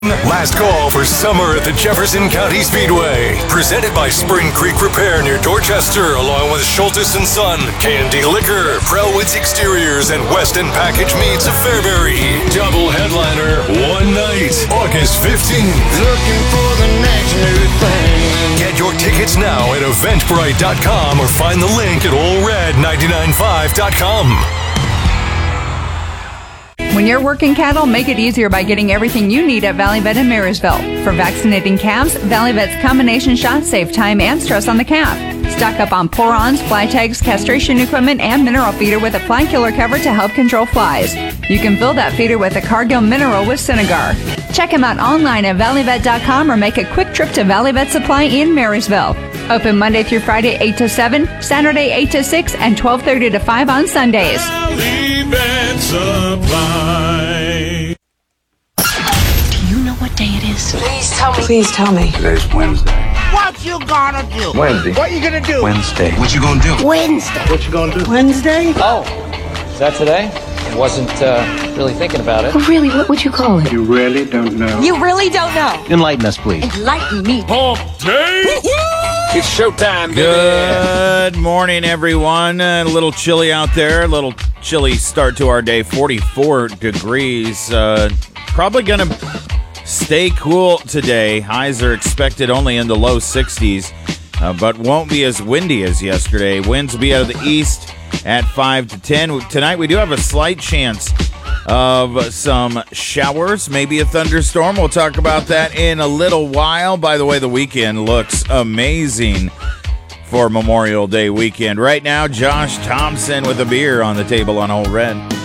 Last call for summer at the Jefferson County Speedway. Presented by Spring Creek Repair near Dorchester, along with Schultes & Son, Candy Liquor, Prellwoods Exteriors, and Weston Package Meats of Fairbury. Double headliner, one night, August 15th. Looking for the next new thing. Get your tickets now at eventbrite.com or find the link at allred995.com. When you're working cattle, make it easier by getting everything you need at Valley Vet in Marysville. For vaccinating calves, Valley Vet's combination shots save time and stress on the calf. Stock up on pour-ons, fly tags, castration equipment, and mineral feeder with a fly killer cover to help control flies. You can fill that feeder with a Cargill Mineral with Synagar. Check them out online at valleyvet.com or make a quick trip to Valley Vet Supply in Marysville. Open Monday through Friday 8 to 7, Saturday 8 to 6, and 12:30 to 5 on Sundays. Valley Vet Supply. Do you know what day it is? Please tell me. Please tell me. Today's Wednesday. What you gonna do? Wednesday. What you gonna do? Wednesday. What you gonna do? Wednesday. What you gonna do? Wednesday? Oh, is that today? I wasn't really thinking about it. Oh, really? What would you call it? You really don't know. You really don't know. Enlighten us, please. Enlighten me. Hump day. It's showtime, baby. Good morning, everyone. A little chilly out there. A little chilly start to our day. 44 degrees. Probably going to stay cool today. Highs are expected only in the low 60s, but won't be as windy as yesterday. Winds will be out of the east at 5 to 10. Tonight, we do have a slight chance of some showers, maybe a thunderstorm. We'll talk about that in a little while. By the way, the weekend looks amazing for Memorial Day weekend. Right now, Josh Thompson with a beer on the table on Old Red.